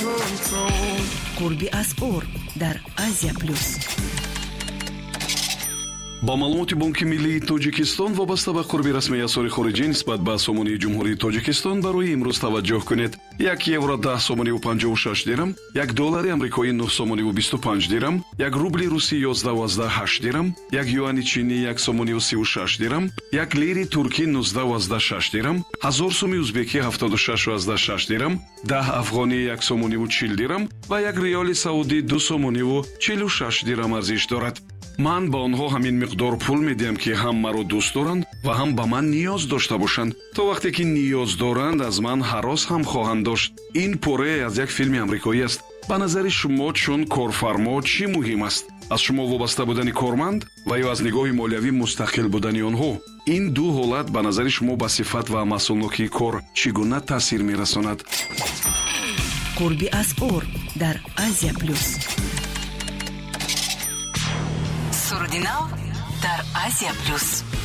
قربی اسعار در آسیا پلوس. با معلومات بانک ملی تاجیکستان وابسته به قربی رسمی اسعار خارجی نسبت به سومنی جمهوری تاجیکستان برای امروز توجه کنید. 1 یورو 10 سومنی و 56 درم، 1 دلار آمریکایی 9 سومنی و 25 درم، 1 روبل روسی 11.8 درم، 1 یوان چینی 1 سومنی و 36 درم، 1 لیری ترکی 19.6 درم، 1000 سومی ازبکی 76.6 درم، 10 افغانی 1 سومنی و 40 درم و 1 ریال سعودی 2 سومنی و 46 درم ارزش دارد. من با آنها همین مقدار پول میدم که هم مرا دوست دارند و هم به من نیاز داشته باشند. تا وقتی که نیاز دارند از من هراس هم خواهند داشت. این پاره از یک فیلم آمریکایی است. به نظر شما چون کارفرما چی مهم است؟ از شما وابسته بودن کارمند و یا از نگاه مالیوی مستقل بودن آنها؟ این دو حالت به نظر شما به صفت و مسئولیت کار چگونه تاثیر میرساند؟ قربی اسعار در آسیا پلوس. سرودی نو در آسیا پلوس.